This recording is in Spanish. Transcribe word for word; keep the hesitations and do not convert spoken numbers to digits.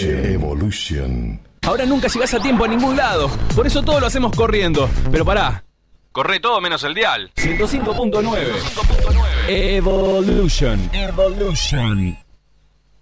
Evolution. Ahora nunca llegás a tiempo a ningún lado. Por eso todo lo hacemos corriendo. Pero pará. Corre todo menos el dial. ciento cinco punto nueve. Evolution. Evolution.